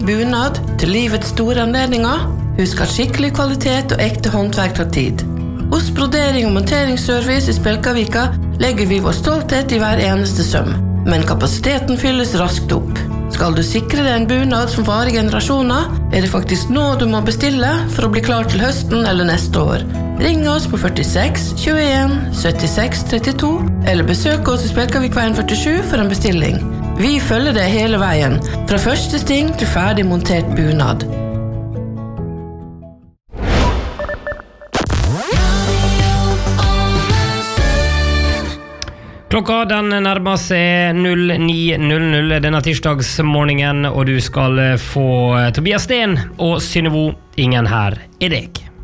bunad til livets store anledninger. Husk at skikkelig kvalitet og ekte håndverk tar tid. Hos brodering og monteringsservice i Spjelkavika legger vi vår stolthet i hver eneste søm. Men kapasiteten fylles raskt opp. Skal du sikre deg en bunad som varer generasjoner, det faktisk nå du må bestille for å bli klar til høsten eller neste år. Ring oss på 46 21 76 32 eller besøk oss i Spjelkavikveien 47 for en bestilling. Vi følger deg hele veien, fra første sting til ferdig montert bunad. Klokka den nærmer seg 09.00 denne tirsdagsmorgenen, og du skal få Tobias Sten og Synnøve Ingen her I deg.